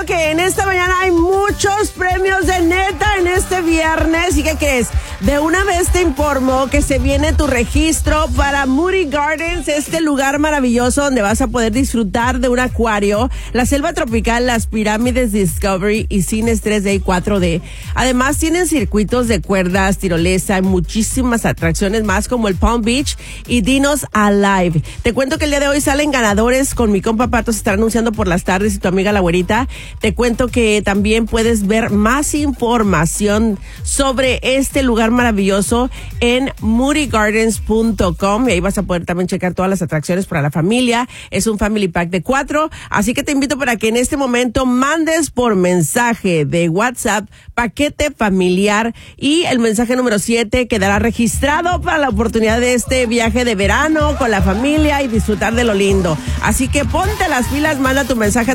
que en esta mañana hay muchos premios de neta en este viernes. ¿Y qué crees? De una vez te informo que se viene tu registro para Moody Gardens, este lugar maravilloso donde vas a poder disfrutar de un acuario, la selva tropical, las pirámides Discovery y cines 3D y 4D. Además tienen circuitos de cuerdas, tirolesa y muchísimas atracciones más como el Palm Beach y Dinos Alive. Te cuento que el día de hoy salen ganadores con mi compa Pato, se estará anunciando por las tardes, y tu amiga la güerita. Te cuento que también puedes ver más información sobre este lugar maravilloso en moodygardens.com y ahí vas a poder también checar todas las atracciones para la familia. Es un family pack de 4, así que te invito para que en este momento mandes por mensaje de WhatsApp paquete familiar y el mensaje número 7 quedará registrado para la oportunidad de este viaje de verano con la familia y disfrutar de lo lindo. Así que ponte las pilas, manda tu mensaje